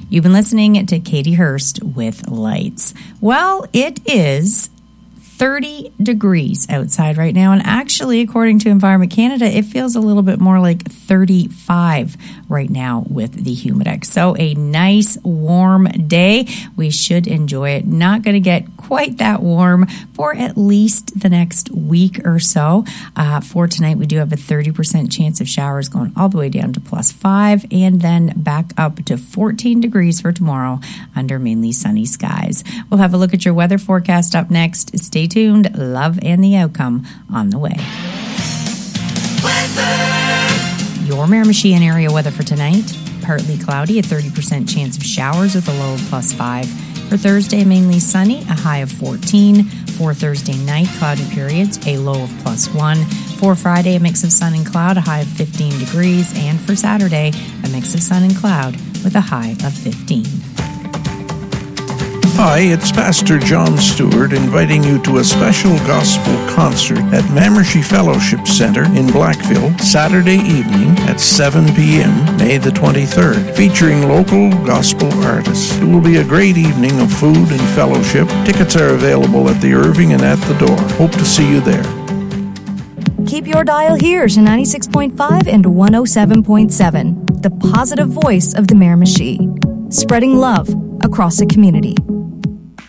You've been listening to Katie Hurst with Lights. Well, it is 30 degrees outside right now, and actually, according to Environment Canada, it feels a little bit more like 35 right now with the Humidex. So a nice warm day. We should enjoy it. Not going to get quite that warm for at least the next week or so. For tonight, we do have a 30% chance of showers going all the way down to +5, and then back up to 14 degrees for tomorrow under mainly sunny skies. We'll have a look at your weather forecast up next. Stay tuned. Love and the outcome on the way. Weather. Your Miramichi and area weather for tonight. Partly cloudy, a 30% chance of showers with a low of +5. For Thursday, mainly sunny, a high of 14. For Thursday night, cloudy periods, a low of +1. For Friday, a mix of sun and cloud, a high of 15 degrees. And for Saturday, a mix of sun and cloud with a high of 15. Hi, it's Pastor John Stewart inviting you to a special gospel concert at Mamershey Fellowship Center in Blackville, Saturday evening at 7 p.m., May the 23rd, featuring local gospel artists. It will be a great evening of food and fellowship. Tickets are available at the Irving and at the door. Hope to see you there. Keep your dial here to 96.5 and 107.7, the positive voice of the Miramichi, spreading love across the community.